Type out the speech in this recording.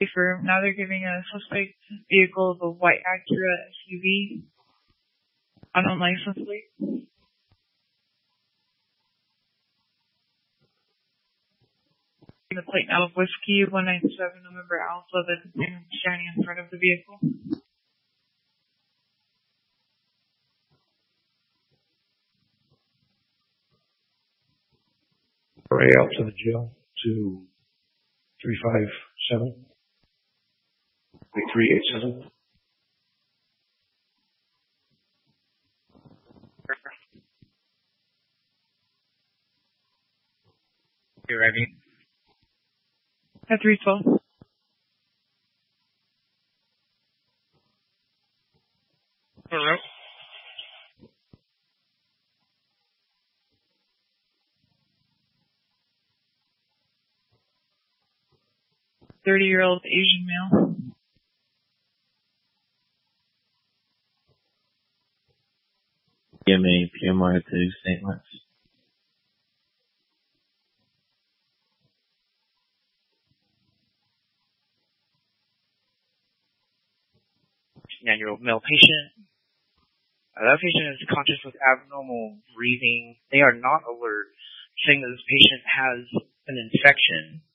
For now, they're giving a suspect vehicle of a white Acura SUV on a license plate. The plate now of Whiskey 197 November Alpha that's standing in front of the vehicle. Array out to the jail to 357. 387. You ready? At 312. Hello? 30-year-old Asian male. PMA, PMR to St. Louis. Year-old male patient. That patient is conscious with abnormal breathing. They are not alert, saying that this patient has an infection.